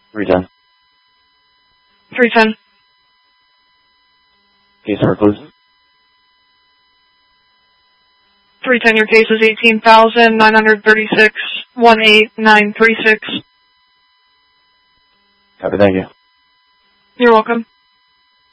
310. 310. Case number, please. 310, your case is 18,936,18936. Copy, thank you. You're welcome.